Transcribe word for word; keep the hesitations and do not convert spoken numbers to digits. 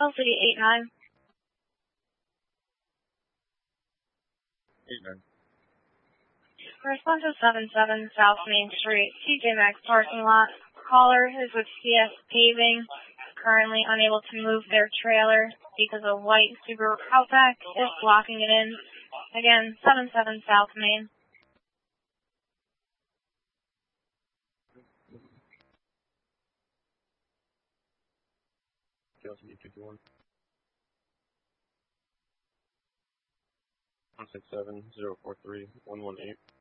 L City eight nine. eight nine. Response to seven seven South Main Street, T J Maxx parking lot. Caller is with C S Paving, currently unable to move their trailer because a white Subaru Outback is blocking it in. Again, seven seven South Main. one six seven zero four three one one eight.